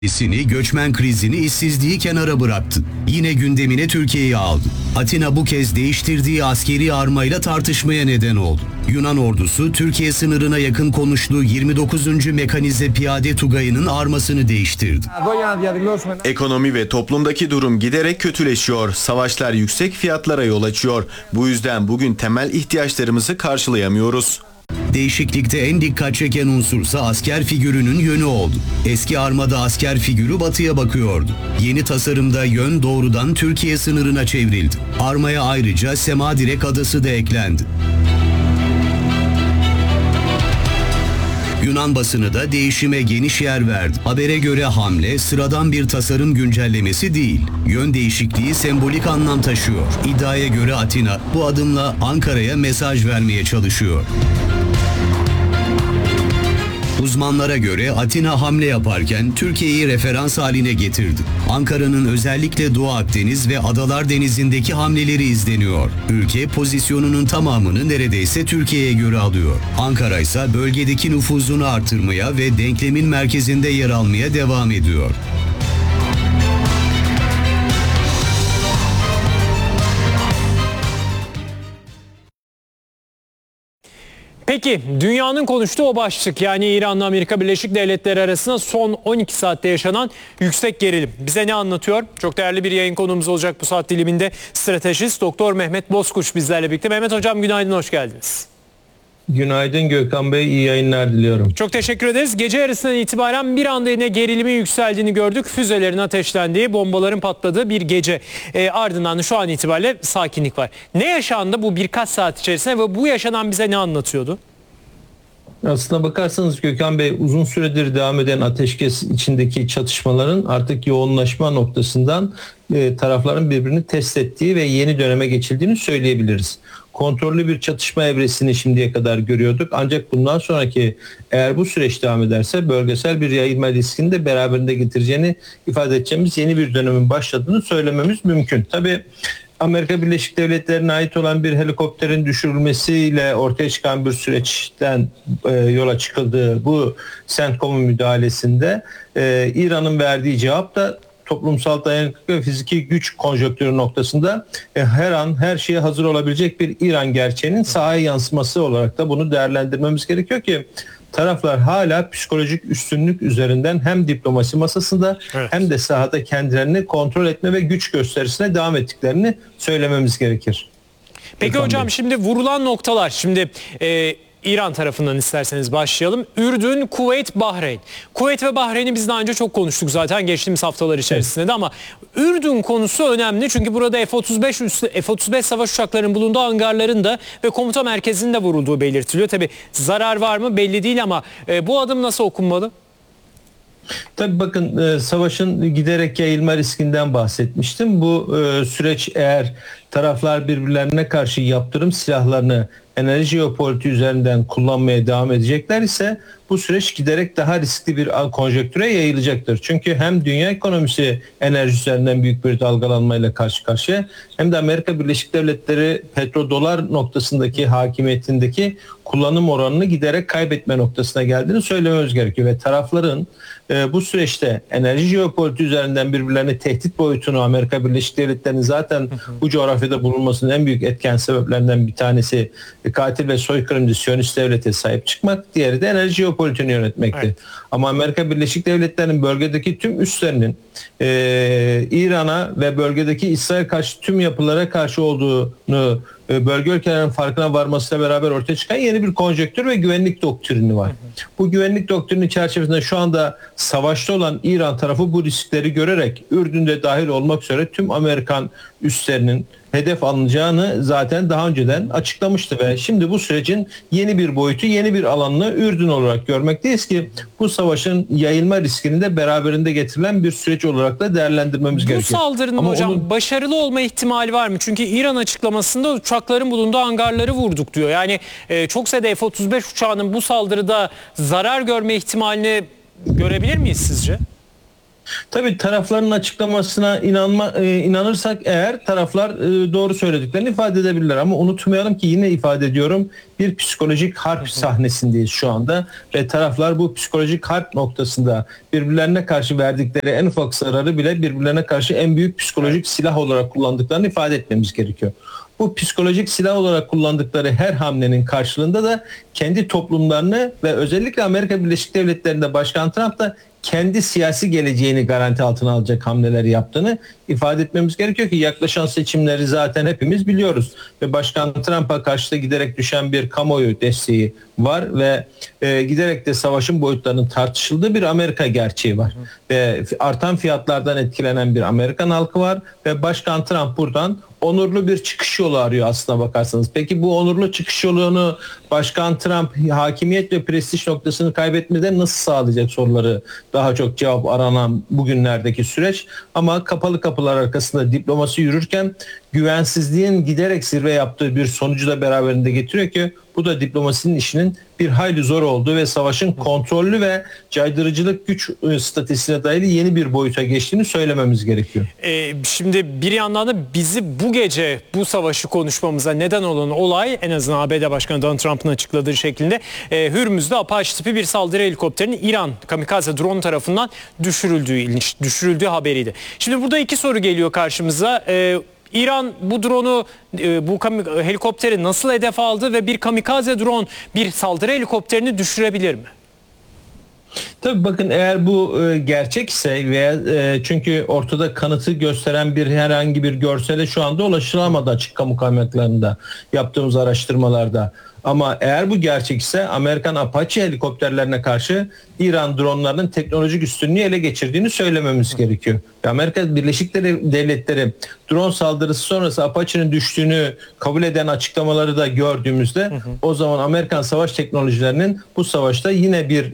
Göçmen krizini, işsizliği kenara bıraktı. Yine gündemine Türkiye'yi aldı. Atina bu kez değiştirdiği askeri armayla tartışmaya neden oldu. Yunan ordusu Türkiye sınırına yakın konuştuğu 29. Mekanize Piyade Tugayı'nın armasını değiştirdi. Ekonomi ve toplumdaki durum giderek kötüleşiyor. Savaşlar yüksek fiyatlara yol açıyor. Bu yüzden bugün temel ihtiyaçlarımızı karşılayamıyoruz. Değişiklikte en dikkat çeken unsursa asker figürünün yönü oldu. Eski armada asker figürü batıya bakıyordu. Yeni tasarımda yön doğrudan Türkiye sınırına çevrildi. Armaya ayrıca Semadirek adası da eklendi. Yunan basını da değişime geniş yer verdi. Habere göre hamle sıradan bir tasarım güncellemesi değil. Yön değişikliği sembolik anlam taşıyor. İddiaya göre Atina bu adımla Ankara'ya mesaj vermeye çalışıyor. Uzmanlara göre Atina hamle yaparken Türkiye'yi referans haline getirdi. Ankara'nın özellikle Doğu Akdeniz ve Adalar Denizi'ndeki hamleleri izleniyor. Ülke pozisyonunun tamamını neredeyse Türkiye'ye göre alıyor. Ankara ise bölgedeki nüfuzunu artırmaya ve denklemin merkezinde yer almaya devam ediyor. Peki dünyanın konuştuğu o başlık, yani İran'la Amerika Birleşik Devletleri arasında son 12 saatte yaşanan yüksek gerilim bize ne anlatıyor? Çok değerli bir yayın konuğumuz olacak bu saat diliminde. Stratejist Doktor Mehmet Bozkuş bizlerle birlikte. Mehmet Hocam günaydın, hoş geldiniz. Günaydın Gökhan Bey, iyi yayınlar diliyorum. Çok teşekkür ederiz. Gece yarısından itibaren bir anda yine gerilimin yükseldiğini gördük. Füzelerin ateşlendiği, bombaların patladığı bir gece. Ardından şu an itibariyle sakinlik var. Ne yaşandı bu birkaç saat içerisinde ve bu yaşanan bize ne anlatıyordu? Aslına bakarsanız Gökhan Bey, uzun süredir devam eden ateşkes içindeki çatışmaların artık yoğunlaşma noktasından tarafların birbirini test ettiği ve yeni döneme geçildiğini söyleyebiliriz. Kontrollü bir çatışma evresini şimdiye kadar görüyorduk. Ancak bundan sonraki, eğer bu süreç devam ederse, bölgesel bir yayılma riskini de beraberinde getireceğini ifade edeceğimiz yeni bir dönemin başladığını söylememiz mümkün. Tabii Amerika Birleşik Devletleri'ne ait olan bir helikopterin düşürülmesiyle ortaya çıkan bir süreçten yola çıkıldığı bu CENTCOM'un müdahalesinde İran'ın verdiği cevap da toplumsal dayanıklılık ve fiziki güç konjonktürü noktasında her an her şeye hazır olabilecek bir İran gerçeğinin sahaya yansıması olarak da bunu değerlendirmemiz gerekiyor ki taraflar hala psikolojik üstünlük üzerinden hem diplomasi masasında hem de sahada kendilerini kontrol etme ve güç gösterisine devam ettiklerini söylememiz gerekir. Peki hocam, şimdi vurulan noktalar, şimdi İran tarafından isterseniz başlayalım. Ürdün, Kuveyt, Bahreyn. Kuveyt ve Bahreyn'i biz daha önce çok konuştuk zaten geçtiğimiz haftalar içerisinde de, ama Ürdün konusu önemli çünkü burada F-35 savaş uçaklarının bulunduğu hangarların da ve komuta merkezinin de vurulduğu belirtiliyor. Tabi zarar var mı belli değil ama bu adım nasıl okunmalı? Tabii bakın, savaşın giderek yayılma riskinden bahsetmiştim. Bu süreç, eğer taraflar birbirlerine karşı yaptırım silahlarını enerji jeopolitiği üzerinden kullanmaya devam edecekler ise bu süreç giderek daha riskli bir konjonktüre yayılacaktır. Çünkü hem dünya ekonomisi enerji üzerinden büyük bir dalgalanmayla karşı karşıya, hem de Amerika Birleşik Devletleri petrodolar noktasındaki hakimiyetindeki kullanım oranını giderek kaybetme noktasına geldiğini söylememiz gerekiyor ve tarafların bu süreçte enerji jeopolitiği üzerinden birbirlerine tehdit boyutunu, Amerika Birleşik Devletleri'nin zaten bu coğrafyada bulunmasının en büyük etken sebeplerinden bir tanesi katil ve soykırımcı Siyonist devlete sahip çıkmak, diğeri de enerji jeopolitiğini yönetmekti. Evet. Ama Amerika Birleşik Devletleri'nin bölgedeki tüm üslerinin İran'a ve bölgedeki İsrail karşı tüm yapılara karşı olduğunu bölge ülkelerinin farkına varmasıyla beraber ortaya çıkan yeni bir konjonktür ve güvenlik doktrini var. Bu güvenlik doktrini çerçevesinde şu anda savaşta olan İran tarafı bu riskleri görerek Ürdün'de dahil olmak üzere tüm Amerikan üslerinin hedef alınacağını zaten daha önceden açıklamıştı ve şimdi bu sürecin yeni bir boyutu, yeni bir alanını Ürdün olarak görmekteyiz ki bu savaşın yayılma riskini de beraberinde getirilen bir süreç olarak da değerlendirmemiz gerekiyor. Bu saldırının hocam başarılı olma ihtimali var mı? Çünkü İran açıklamasında uçakların bulunduğu hangarları vurduk diyor. Yani çok sayıda F-35 uçağının bu saldırıda zarar görme ihtimalini görebilir miyiz sizce? Tabii tarafların açıklamasına inanırsak eğer taraflar doğru söylediklerini ifade edebilirler. Ama unutmayalım ki yine ifade ediyorum bir psikolojik harp sahnesindeyiz şu anda. Ve taraflar bu psikolojik harp noktasında birbirlerine karşı verdikleri en ufak zararı bile birbirlerine karşı en büyük psikolojik silah olarak kullandıklarını ifade etmemiz gerekiyor. Bu psikolojik silah olarak kullandıkları her hamlenin karşılığında da kendi toplumlarını ve özellikle Amerika Birleşik Devletleri'nde Başkan Trump da kendi siyasi geleceğini garanti altına alacak hamleler yaptığını ifade etmemiz gerekiyor ki yaklaşan seçimleri zaten hepimiz biliyoruz. Ve Başkan Trump'a karşı da giderek düşen bir kamuoyu desteği var ve giderek de savaşın boyutlarının tartışıldığı bir Amerika gerçeği var. Ve artan fiyatlardan etkilenen bir Amerikan halkı var ve Başkan Trump buradan onurlu bir çıkış yolu arıyor aslına bakarsanız. Peki bu onurlu çıkış yolunu Başkan Trump hakimiyet ve prestij noktasını kaybetmeden nasıl sağlayacak soruları daha çok cevap aranan bugünlerdeki süreç. Ama kapalı kapılar arkasında diplomasi yürürken güvensizliğin giderek zirve yaptığı bir sonucu da beraberinde getiriyor ki bu da diplomasinin işinin bir hayli zor olduğu ve savaşın kontrollü ve caydırıcılık güç statüsüne dayalı yeni bir boyuta geçtiğini söylememiz gerekiyor. Şimdi bir yandan da bizi bu gece bu savaşı konuşmamıza neden olan olay en azından ABD Başkanı Donald Trump'ın açıkladığı şekilde Hürmüz'de Apache tipi bir saldırı helikopterinin İran kamikaze drone tarafından düşürüldüğü haberiydi. Şimdi burada iki soru geliyor karşımıza. İran bu drone'u, bu helikopteri nasıl hedef aldı ve bir kamikaze drone bir saldırı helikopterini düşürebilir mi? Tabii bakın eğer bu gerçek ise veya çünkü ortada kanıtı gösteren bir herhangi bir görsele şu anda ulaşılamadı açık kamu kaynaklarında yaptığımız araştırmalarda. Ama eğer bu gerçek ise Amerikan Apache helikopterlerine karşı İran dronlarının teknolojik üstünlüğü ele geçirdiğini söylememiz gerekiyor. Amerika Birleşik Devletleri drone saldırısı sonrası Apache'nin düştüğünü kabul eden açıklamaları da gördüğümüzde o zaman Amerikan savaş teknolojilerinin bu savaşta yine bir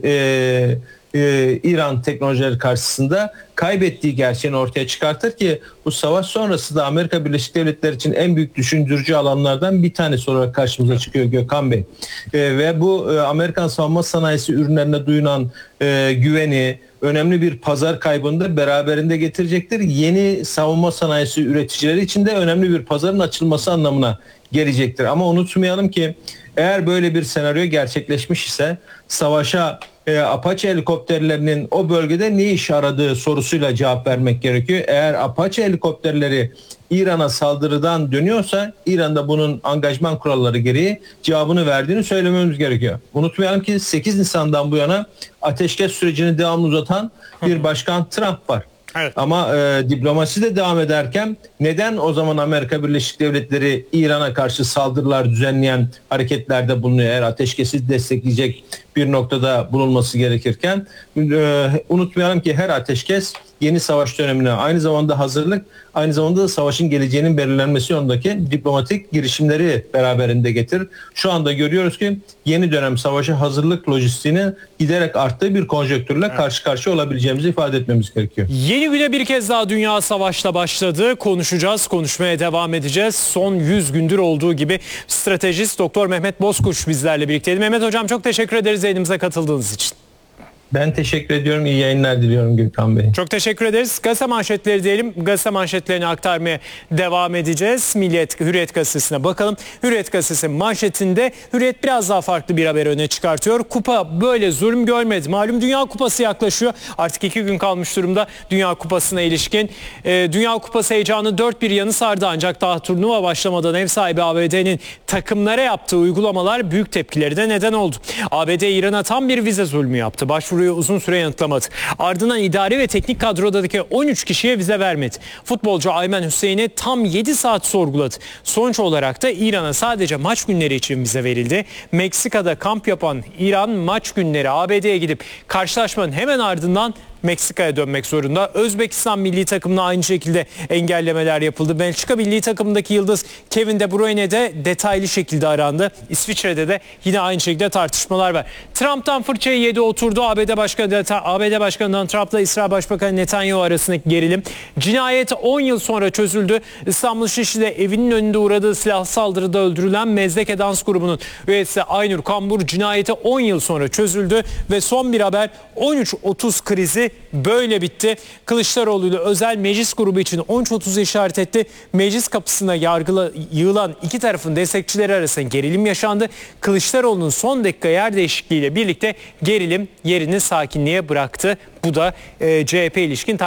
İran teknolojileri karşısında kaybettiği gerçeğini ortaya çıkartır ki bu savaş sonrası da Amerika Birleşik Devletleri için en büyük düşündürücü alanlardan bir tanesi olarak karşımıza çıkıyor Gökhan Bey. Ve bu Amerikan savunma sanayisi ürünlerine duyulan güveni, önemli bir pazar kaybını da beraberinde getirecektir. Yeni savunma sanayisi üreticileri için de önemli bir pazarın açılması anlamına gelecektir. Ama unutmayalım ki eğer böyle bir senaryo gerçekleşmiş ise savaşa Apache helikopterlerinin o bölgede ne iş aradığı sorusuyla cevap vermek gerekiyor. Eğer Apache helikopterleri İran'a saldırıdan dönüyorsa İran'da bunun angajman kuralları gereği cevabını verdiğini söylememiz gerekiyor. Unutmayalım ki 8 Nisan'dan bu yana ateşkes sürecini devamlı uzatan bir başkan Trump var. Evet. Ama diplomasi de devam ederken neden o zaman Amerika Birleşik Devletleri İran'a karşı saldırılar düzenleyen hareketlerde bulunuyor? Eğer ateşkesi destekleyecek bir noktada bulunması gerekirken unutmayalım ki her ateşkes yeni savaş dönemine aynı zamanda hazırlık, aynı zamanda da savaşın geleceğinin belirlenmesi yolundaki diplomatik girişimleri beraberinde getirir. Şu anda görüyoruz ki yeni dönem savaşa hazırlık lojistiğini giderek arttığı bir konjonktürle karşı karşıya olabileceğimizi ifade etmemiz gerekiyor. Yeni güne bir kez daha dünya savaşla başladı. Konuşacağız, konuşmaya devam edeceğiz. Son 100 gündür olduğu gibi stratejist Doktor Mehmet Bozkuş bizlerle birlikteydi. Mehmet Hocam çok teşekkür ederiz yayınımıza katıldığınız için. Ben teşekkür ediyorum. İyi yayınlar diliyorum Gökhan Bey. Çok teşekkür ederiz. Gazete manşetleri diyelim. Gazete manşetlerini aktarmaya devam edeceğiz. Hürriyet gazetesine bakalım. Hürriyet gazetesi manşetinde Hürriyet biraz daha farklı bir haber öne çıkartıyor. Kupa böyle zulüm görmedi. Malum Dünya Kupası yaklaşıyor. Artık 2 gün kalmış durumda Dünya Kupası'na ilişkin. Dünya Kupası heyecanı dört bir yanı sardı ancak daha turnuva başlamadan ev sahibi ABD'nin takımlara yaptığı uygulamalar büyük tepkileri de neden oldu. ABD İran'a tam bir vize zulmü yaptı. Başvuruyu uzun süre yanıtlamadı. Ardından idari ve teknik kadrodaki 13 kişiye vize vermedi. Futbolcu Aymen Hüseyin'i tam 7 saat sorguladı. Sonuç olarak da İran'a sadece maç günleri için vize verildi. Meksika'da kamp yapan İran maç günleri ABD'ye gidip karşılaşmanın hemen ardından Meksika'ya dönmek zorunda. Özbekistan milli takımına aynı şekilde engellemeler yapıldı. Belçika milli takımındaki yıldız Kevin De Bruyne de detaylı şekilde arandı. İsviçre'de de yine aynı şekilde tartışmalar var. Trump'tan fırçayı yedi oturdu. ABD Başkanı Trump'la İsrail Başbakanı Netanyahu arasındaki gerilim. Cinayet 10 yıl sonra çözüldü. İstanbul Şişli'de evinin önünde uğradığı silahlı saldırıda öldürülen Mezdeke Dans grubunun üyesi Aynur Kambur cinayeti 10 yıl sonra çözüldü ve son bir haber 13.30 krizi Gecesi böyle bitti. Kılıçdaroğlu ile özel meclis grubu için 13.30'u işaret etti. Meclis kapısına yığılan iki tarafın destekçileri arasında gerilim yaşandı. Kılıçdaroğlu'nun son dakika yer değişikliğiyle birlikte gerilim yerini sakinliğe bıraktı. Bu da CHP ilişkin